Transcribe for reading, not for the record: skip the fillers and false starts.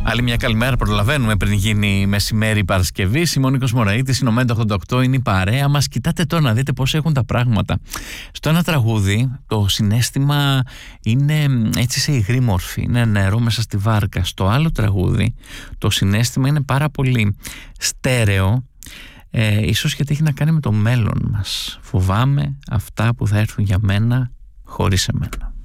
Άλλη μια καλημέρα, προλαβαίνουμε πριν γίνει μεσημέρι Παρασκευή. Σιμώνη Κοσμοραΐτης, είναι ο Μέντα 88, είναι η παρέα μας. Κοιτάτε τώρα να δείτε πώς έχουν τα πράγματα. Στο ένα τραγούδι το συναίσθημα είναι έτσι σε υγρή μορφή, είναι νερό μέσα στη βάρκα. Στο άλλο τραγούδι το συναίσθημα είναι πάρα πολύ στέρεο, ίσως γιατί έχει να κάνει με το μέλλον μας. Φοβάμαι αυτά που θα έρθουν για μένα χωρίς εμένα.